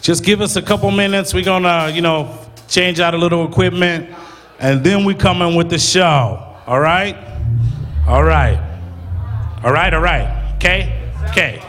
Just give us a couple minutes. We're gonna, change out a little equipment, and then we come in with the show. All right? All right. All right, all right. Okay? Okay.